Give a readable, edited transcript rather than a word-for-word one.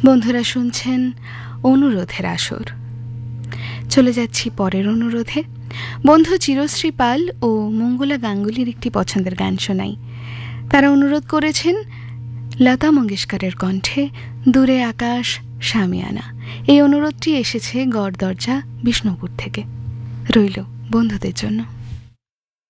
বন্ধুরা শুনছেন অনুরোধের আসর। চলে যাচ্ছি পরের অনুরোধে। বন্ধু চিরশ্রী পাল ও মঙ্গলা গাঙ্গুলির একটি পছন্দের গান শোনাই। তারা অনুরোধ করেছেন লতা মঙ্গেশকরের কণ্ঠে দূরে আকাশ শামিয়ানা। এই অনুরোধটি এসেছে গড় দরজা বিষ্ণুপুর থেকে। রইল বন্ধুদের জন্য।